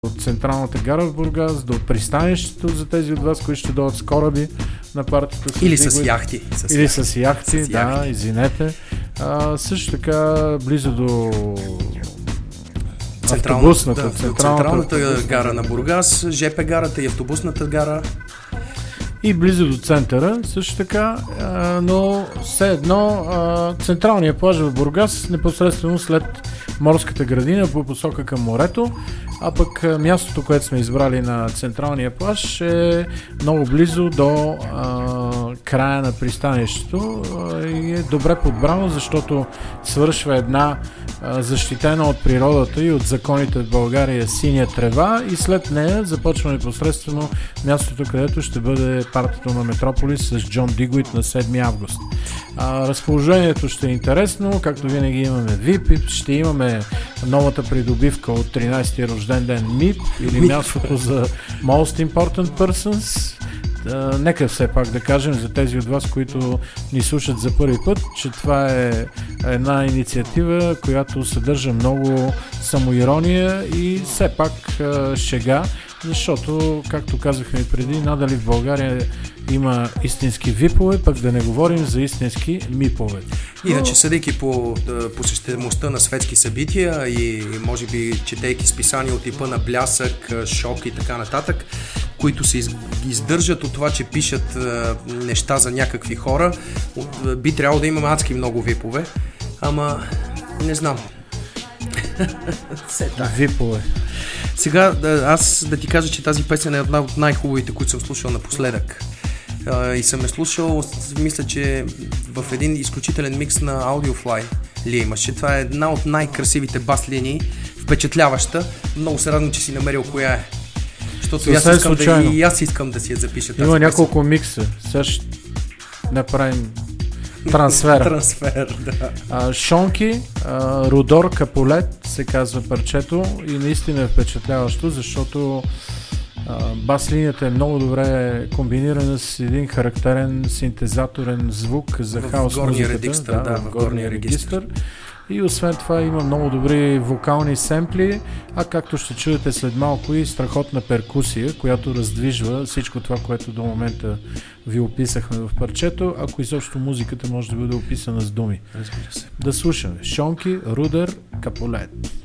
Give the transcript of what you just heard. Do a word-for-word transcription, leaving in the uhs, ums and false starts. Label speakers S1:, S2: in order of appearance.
S1: от централната гара в Бургас до пристанището за тези от вас, които ще дойдат с кораби на партията.
S2: Или с яхти.
S1: С Или яхти. с яхти,
S2: с
S1: да,
S2: яхти.
S1: извинете. А, също така близо до
S2: Централната,
S1: автобусната,
S2: да,
S1: централната,
S2: централната
S1: автобусната
S2: гара на Бургас, ЖП гарата и автобусната гара.
S1: И близо до центъра, също така, а, но все едно а, централният плаж в Бургас, непосредствено след морската градина по посока към морето, а пък а, мястото, което сме избрали на централния плаж е много близо до а, края на пристанището а, и е добре подбрано, защото свършва една а, защитена от природата и от законите в България синя трева и след нея започва непосредствено мястото, където ще бъде партито на Метрополис с Джон Дигуит на седми август. А, разположението ще е интересно, както винаги имаме ви ай пи, ще имаме новата придобивка от тринайсети рожден ден ем и пи или мястото за Most Important Persons. Uh, нека все пак да кажем за тези от вас, които ни слушат за първи път, че това е една инициатива, която съдържа много самоирония и все пак uh, шега, защото, както казахме и преди, надали в България има истински випове, пък да не говорим за истински мипове.
S2: Иначе, съдейки по посещаемостта на светски събития и може би четейки списания от типа на Блясък, Шок и така нататък, които се издържат от това, че пишат неща за някакви хора, би трябвало да имаме адски много випове, ама не знам.
S1: Випове.
S2: Сега аз да ти кажа, че тази песен е една от най-хубавите, които съм слушал напоследък. Uh, и съм е слушал, мисля, че в един изключителен микс на Audiofly ли имаше. Това е една от най-красивите бас линии, впечатляваща. Много се радвам, че си намерил коя е. Защото аз искам, да, и аз искам да си я запиша тази
S1: Има
S2: песен.
S1: няколко микса. Сега ще направим трансфера.
S2: Трансфер, да.
S1: А, Шонки, а, Рудор Капулет се казва парчето и наистина е впечатляващо, защото а, бас линията е много добре комбинирана с един характерен синтезаторен звук за
S2: в
S1: хаос
S2: горния
S1: музиката.
S2: регистър, да,
S1: да, в горния регистър. И освен това има много добри вокални семпли, а както ще чуете след малко и страхотна перкусия, която раздвижва всичко това, което до момента ви описахме в парчето, ако изобщо музиката може да бъде описана с думи.
S2: Разбира се.
S1: Да слушаме. Шонки, Рудер, Капулет.